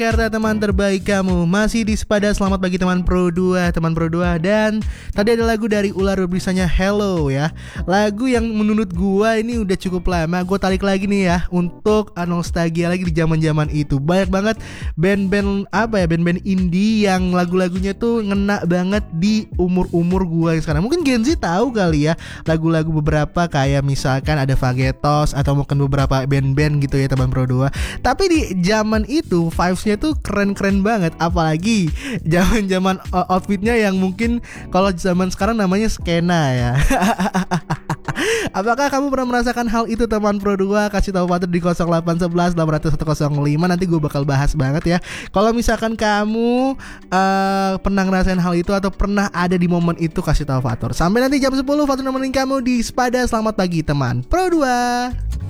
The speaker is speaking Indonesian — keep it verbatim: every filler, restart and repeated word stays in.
Jakarta, teman terbaik kamu. Masih di Sepada, selamat bagi teman Pro dua, teman Pro dua. Dan tadi ada lagu dari Ular berbisannya Hello ya. Lagu yang menurut gua ini udah cukup lama. Gua tarik lagi nih ya untuk nostalgia lagi di zaman-zaman itu. Banyak banget band-band apa ya, band-band indie yang lagu-lagunya tuh ngena banget di umur-umur gua yang sekarang. Mungkin Gen Z tahu kali ya lagu-lagu beberapa kayak misalkan ada Fagetos atau mungkin beberapa band-band gitu ya teman Pro dua. Tapi di zaman itu vibes-nya tuh keren-keren banget, apalagi zaman-zaman uh, outfitnya yang mungkin kalau zaman sekarang namanya skena ya. Apakah kamu pernah merasakan hal itu teman Pro dua? Kasih tahu Fatur di nol delapan satu satu delapan nol satu nol lima. Nanti gue bakal bahas banget ya. Kalau misalkan kamu uh, pernah ngerasain hal itu atau pernah ada di momen itu, kasih tahu Fatur. Sampai nanti jam sepuluh Fatur nemenin kamu di Sepada. Selamat pagi teman Pro dua.